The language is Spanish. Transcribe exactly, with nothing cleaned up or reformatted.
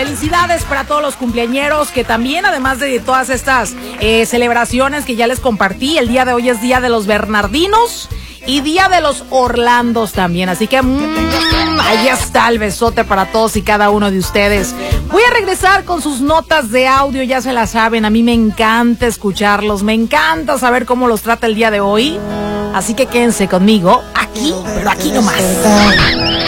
felicidades para todos los cumpleañeros que también, además de todas estas eh, celebraciones que ya les compartí, el día de hoy es día de los Bernardinos y día de los Orlandos también, así que mmm, ahí está el besote para todos y cada uno de ustedes. Voy a regresar con sus notas de audio, ya se la saben, a mí me encanta escucharlos, me encanta saber cómo los trata el día de hoy, así que quédense conmigo aquí, pero aquí nomás.